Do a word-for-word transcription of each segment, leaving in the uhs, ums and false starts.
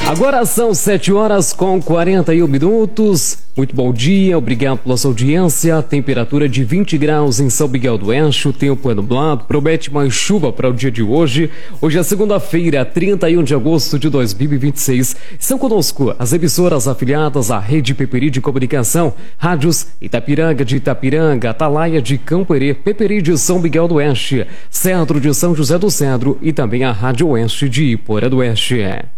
Agora são sete horas com quarenta e um minutos. Muito bom dia, obrigado pela sua audiência. Temperatura de vinte graus em São Miguel do Oeste, o tempo é nublado, promete mais chuva para o dia de hoje. Hoje é segunda-feira, trinta e um de agosto de dois mil e vinte e seis. São conosco as emissoras afiliadas à Rede Peperi de Comunicação, rádios Itapiranga de Itapiranga, Atalaia de Campoerê, Peperi de São Miguel do Oeste, Cedro de São José do Cedro e também a Rádio Oeste de Iporã do Oeste.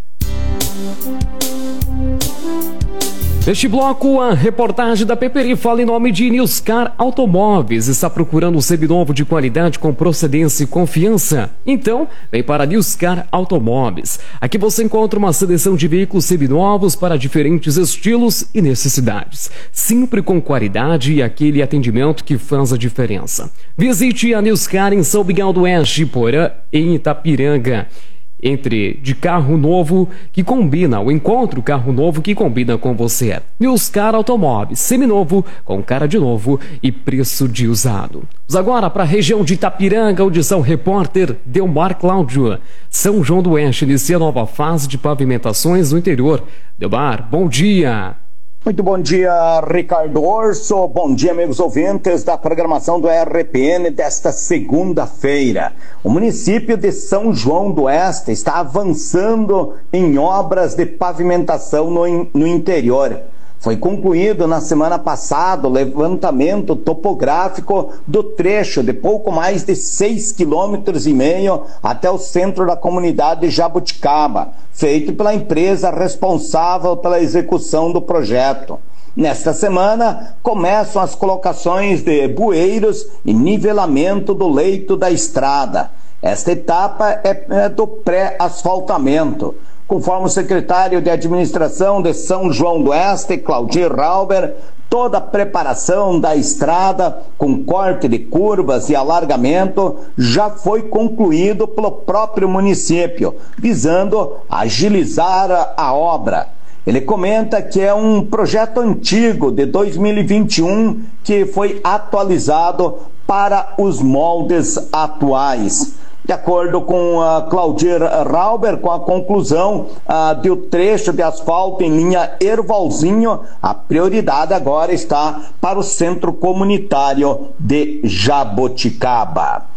Neste bloco, a reportagem da Peperi fala em nome de Nilscar Automóveis. Está procurando um seminovo de qualidade com procedência e confiança? Então, vem para Nilscar Automóveis. Aqui você encontra uma seleção de veículos seminovos para diferentes estilos e necessidades. Sempre com qualidade e aquele atendimento que faz a diferença. Visite a Nilscar em São Miguel do Oeste, Porã, em Itapiranga. Entre de carro novo que combina, o encontro carro novo que combina com você. Nilscar Automóveis, seminovo, com cara de novo e preço de usado. Vamos agora para a região de Itapiranga, onde são repórter Delmar Cláudio. São João do Oeste inicia nova fase de pavimentações no interior. Delmar, bom dia. Muito bom dia, Ricardo Orso. Bom dia, amigos ouvintes da programação do R P N desta segunda-feira. O município de São João do Oeste está avançando em obras de pavimentação no, no interior. Foi concluído na semana passada o levantamento topográfico do trecho de pouco mais de seis quilômetros e meio até o centro da comunidade de Jabuticaba, feito pela empresa responsável pela execução do projeto. Nesta semana, começam as colocações de bueiros e nivelamento do leito da estrada. Esta etapa é do pré-asfaltamento. Conforme o secretário de Administração de São João do Oeste, Claudir Rauber, toda a preparação da estrada, com corte de curvas e alargamento, já foi concluído pelo próprio município, visando agilizar a obra. Ele comenta que é um projeto antigo, de dois mil e vinte e um, que foi atualizado para os moldes atuais. De acordo com uh, Claudir Rauber, com a conclusão uh, do trecho de asfalto em linha Ervalzinho, a prioridade agora está para o centro comunitário de Jaboticaba.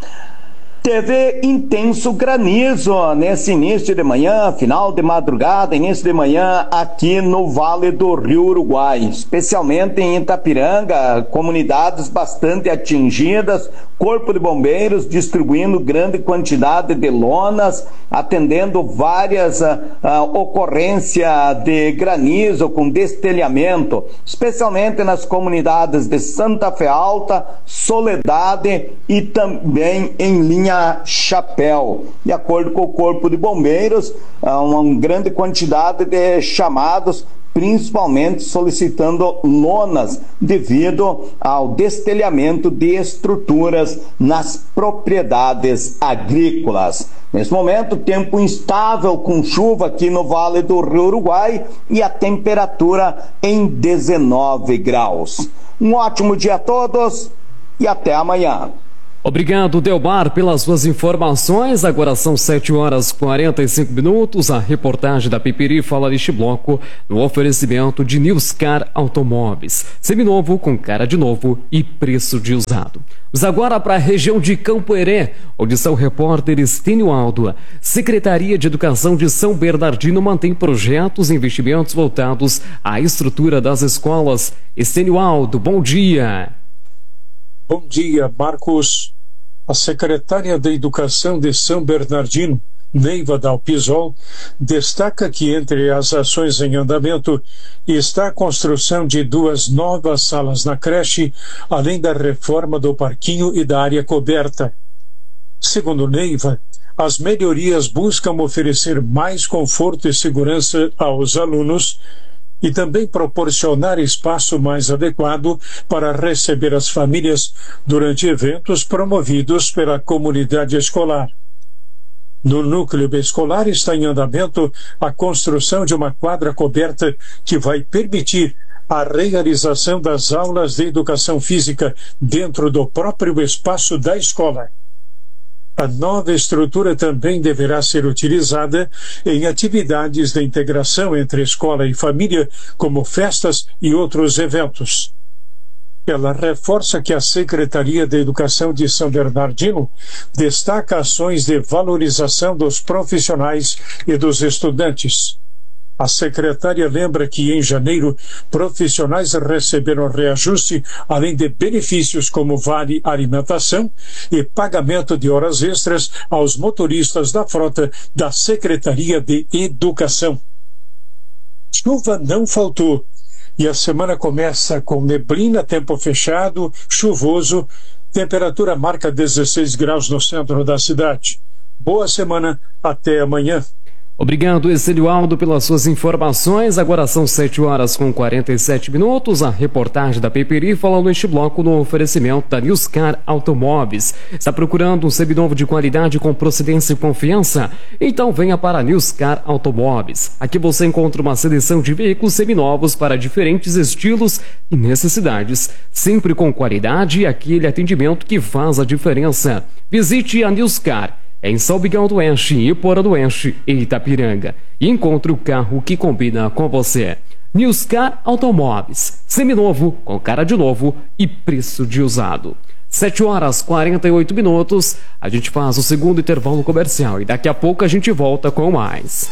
Teve intenso granizo nesse início de manhã, final de madrugada, início de manhã aqui no Vale do Rio Uruguai, especialmente em Itapiranga, comunidades bastante atingidas, Corpo de Bombeiros distribuindo grande quantidade de lonas, atendendo várias uh, uh, ocorrências de granizo com destelhamento, especialmente nas comunidades de Santa Fé Alta, Soledade e também em linha Chapéu. De acordo com o Corpo de Bombeiros, uma grande quantidade de chamados, principalmente solicitando lonas devido ao destelhamento de estruturas nas propriedades agrícolas. Nesse momento, tempo instável com chuva aqui no Vale do Rio Uruguai e a temperatura em dezenove graus. Um ótimo dia a todos e até amanhã. Obrigado, Delmar, pelas suas informações. Agora são sete horas e quarenta e cinco minutos. A reportagem da Peperi fala neste bloco no oferecimento de Nilscar Automóveis. Seminovo com cara de novo e preço de usado. Vamos agora para a região de Campoerê, onde são repórteres Tênio Aldo. Secretaria de Educação de São Bernardino mantém projetos e investimentos voltados à estrutura das escolas. Estênio Aldo, bom dia. Bom dia, Marcos. A secretária da Educação de São Bernardino, Neiva Dalpisol, destaca que entre as ações em andamento está a construção de duas novas salas na creche, além da reforma do parquinho e da área coberta. Segundo Neiva, as melhorias buscam oferecer mais conforto e segurança aos alunos e também proporcionar espaço mais adequado para receber as famílias durante eventos promovidos pela comunidade escolar. No núcleo escolar está em andamento a construção de uma quadra coberta que vai permitir a realização das aulas de educação física dentro do próprio espaço da escola. A nova estrutura também deverá ser utilizada em atividades de integração entre escola e família, como festas e outros eventos. Ela reforça que a Secretaria da Educação de São Bernardino destaca ações de valorização dos profissionais e dos estudantes. A secretária lembra que, em janeiro, profissionais receberam reajuste, além de benefícios como vale alimentação e pagamento de horas extras aos motoristas da frota da Secretaria de Educação. Chuva não faltou e a semana começa com neblina, tempo fechado, chuvoso, temperatura marca dezesseis graus no centro da cidade. Boa semana, até amanhã. Obrigado, Excelio Aldo, pelas suas informações. Agora são sete horas com quarenta e sete minutos. A reportagem da Peperi falando neste bloco no oferecimento da Newscar Automóveis. Está procurando um seminovo de qualidade com procedência e confiança? Então venha para a Newscar Automóveis. Aqui você encontra uma seleção de veículos seminovos para diferentes estilos e necessidades, sempre com qualidade e aquele atendimento que faz a diferença. Visite a Newscar em São Miguel do Oeste, Iporã do Oeste e Itapiranga. E encontre o carro que combina com você. Newscar Automóveis. Seminovo, com cara de novo e preço de usado. sete horas e quarenta e oito minutos. A gente faz o segundo intervalo comercial e daqui a pouco a gente volta com mais.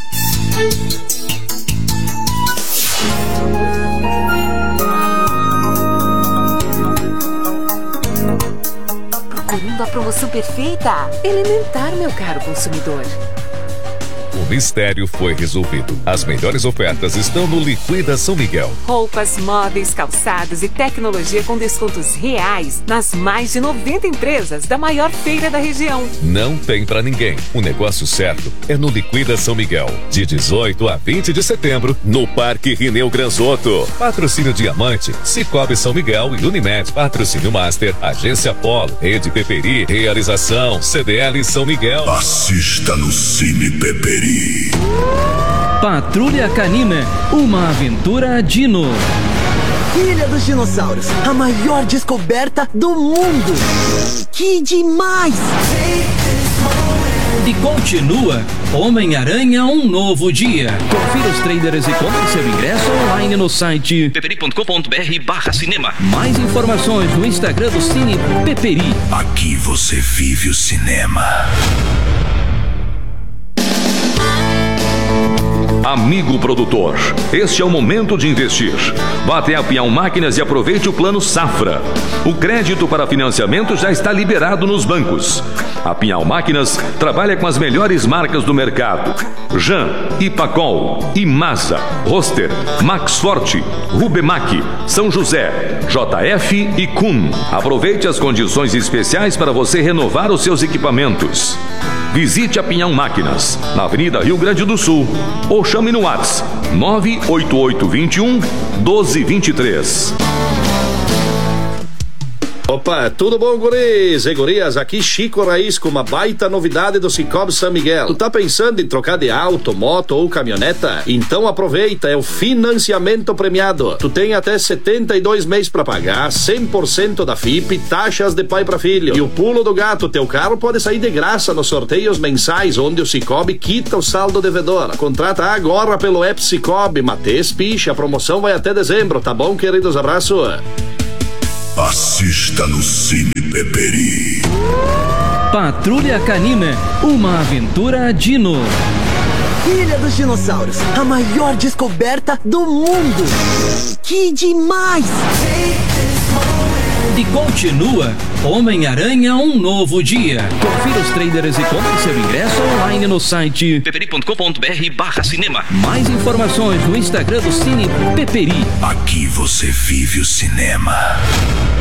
Procurando a promoção perfeita? Elementar, meu caro consumidor. O mistério foi resolvido. As melhores ofertas estão no Liquida São Miguel. Roupas, móveis, calçados e tecnologia com descontos reais nas mais de noventa empresas da maior feira da região. Não tem pra ninguém. O negócio certo é no Liquida São Miguel. De dezoito a vinte de setembro, no Parque Rineu Granzotto. Patrocínio Diamante, Cicobi São Miguel e Unimed. Patrocínio Master, Agência Polo, Rede Peperi, Realização, C D L São Miguel. Assista no Cine Peperi. Patrulha Canina, uma aventura Dino. Ilha dos Dinossauros, a maior descoberta do mundo. Que demais! E continua Homem-Aranha, um novo dia. Confira os trailers e compre seu ingresso online no site peperi ponto com ponto br barra cinema. Mais informações no Instagram do Cine Peperi. Aqui você vive o cinema. Amigo produtor, este é o momento de investir. Vá até a Pinhão Máquinas e aproveite o plano Safra. O crédito para financiamento já está liberado nos bancos. A Pinhão Máquinas trabalha com as melhores marcas do mercado: Jan, Ipacol, Imasa, Roster, Max Forte, Rubemac, São José, J F e Kuhn. Aproveite as condições especiais para você renovar os seus equipamentos. Visite a Pinhão Máquinas, na Avenida Rio Grande do Sul, ou chame no WhatsApp nove oito oito dois um, um dois dois três. Opa, tudo bom, guris e gurias? Aqui Chico Raiz com uma baita novidade do Cicobi São Miguel. Tu tá pensando em trocar de auto, moto ou caminhoneta? Então aproveita, é o financiamento premiado. Tu tem até setenta e dois meses pra pagar, cem por cento da F I P, taxas de pai pra filho. E o pulo do gato, teu carro pode sair de graça nos sorteios mensais, onde o Cicobi quita o saldo devedor. Contrata agora pelo app Cicobi, Matês Picha, a promoção vai até dezembro, tá bom, queridos? Abraço. Assista no Cine Peperi. Patrulha Canina, uma aventura Dino. Ilha dos Dinossauros, a maior descoberta do mundo. Que demais! E continua Homem-Aranha, um novo dia. Confira os trailers e compre seu ingresso online no site peperi ponto com ponto br barra cinema. Mais informações no Instagram do Cine Peperi. Aqui você vive o cinema.